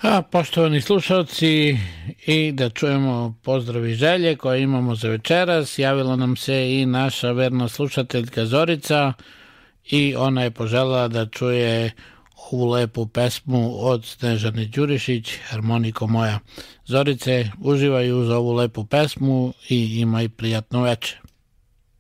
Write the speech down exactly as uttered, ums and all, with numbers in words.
A, poštovani slušalci, i da čujemo pozdrav i želje koje imamo za večeras. Javila nam se i naša verna slušateljka Zorica i ona je poželjela da čuje ovu lepu pesmu od Snežane Đurišić, Harmoniko moja. Zorice, uživaj uz ovu lepu pesmu i imaj prijatno večer.